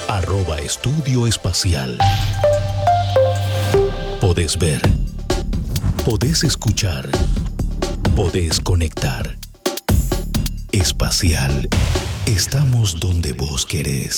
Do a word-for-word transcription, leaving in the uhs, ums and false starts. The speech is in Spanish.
Arroba Estudio Espacial. Podés ver. Podés escuchar. Podés conectar. Espacial. Estamos donde vos querés.